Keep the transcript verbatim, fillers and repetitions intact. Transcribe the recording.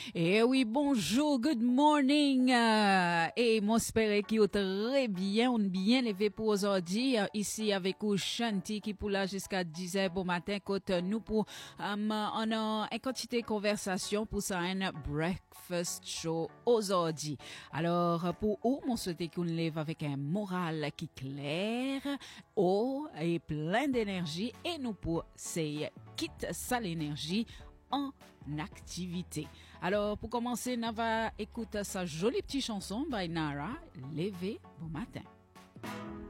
Eh oui, bonjour, good morning. euh, et mon espère qui est très bien, on bien levé pour aujourd'hui. euh, ici avec vous, Shanti, qui pour là jusqu'à dix heures bon matin. Côté nous pour, um, on a une quantité de conversation pour ça, un breakfast show aujourd'hui. Alors, pour vous, mon souhaite qu'on lève avec un moral qui clair, haut et plein d'énergie. Et nous pour, c'est quitte ça l'énergie en activité. Alors, pour commencer, on va écouter sa jolie petite chanson by Nara, Levé bon matin.